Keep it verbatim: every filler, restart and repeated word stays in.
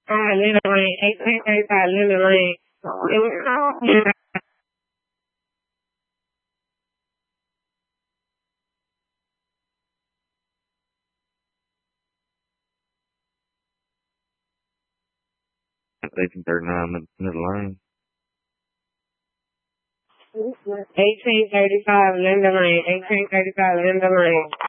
Uh, Linda Lane, eighteen thirty-five Linda Lane. It was, eighteen thirty-nine Linda Lane. eighteen thirty-five Linda Lane, eighteen thirty-five Linda Lane.